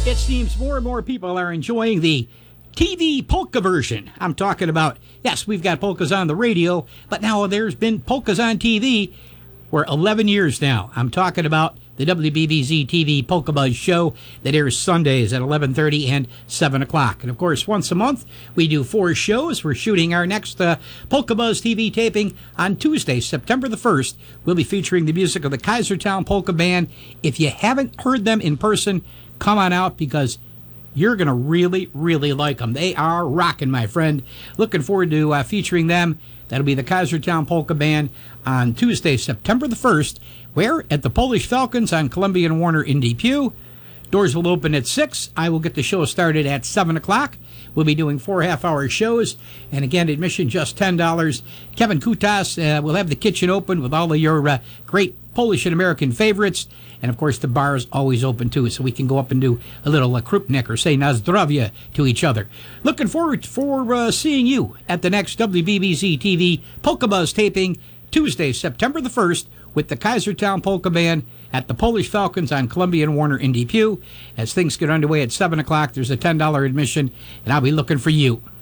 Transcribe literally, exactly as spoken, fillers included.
It seems more and more people are enjoying the T V polka version. I'm talking about, yes, we've got polkas on the radio, but now there's been polkas on T V for eleven years now. I'm talking about the W B B Z T V Polka Buzz show that airs Sundays at eleven thirty and seven o'clock. And, of course, once a month, we do four shows. We're shooting our next uh, Polka Buzz T V taping on Tuesday, September the first. We'll be featuring the music of the Kaisertown Polka Band. If you haven't heard them in person, come on out because you're going to really, really like them. They are rocking, my friend. Looking forward to uh, featuring them. That'll be the Kaisertown Polka Band on Tuesday, September the first. Where? At the Polish Falcons on Columbia and Warner in Depew. Doors will open at six. I will get the show started at seven o'clock. We'll be doing four half-hour shows. And again, admission just ten dollars. Kevin Kutas uh, will have the kitchen open with all of your uh, great Polish and American favorites. And, of course, the bar is always open, too, so we can go up and do a little uh, krupnik or say na zdravia to each other. Looking forward for uh, seeing you at the next W B B Z T V Polka Buzz taping Tuesday, September the first, with the Kaisertown Polka Band at the Polish Falcons on Columbia and Warner in Depew. As things get underway at seven o'clock, there's a ten dollars admission, and I'll be looking for you.